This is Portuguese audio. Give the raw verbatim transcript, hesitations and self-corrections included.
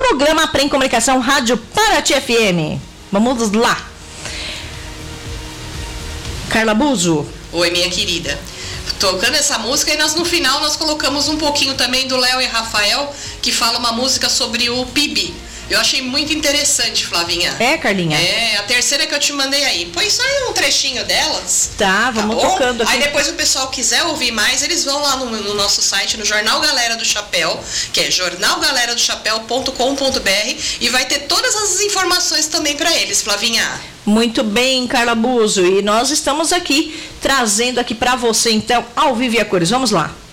programa Aprem Comunicação Rádio Paraty F M. Vamos lá. Carla Buzo. Oi, minha querida. Tocando essa música e nós no final nós colocamos um pouquinho também do Léo e Rafael, que fala uma música sobre o P I B. Eu achei muito interessante, Flavinha. É, Carlinha? É, a terceira que eu te mandei aí. Põe só aí um trechinho delas. Tá, vamos tá tocando aqui. Aí depois o pessoal quiser ouvir mais, eles vão lá no, no nosso site, no Jornal Galera do Chapéu, que é jornal galera do chapéu ponto com ponto b r, e vai ter todas as informações também para eles, Flavinha. Muito bem, Carla Buzo. E nós estamos aqui, trazendo aqui para você, então, ao vivo e a cores. Vamos lá.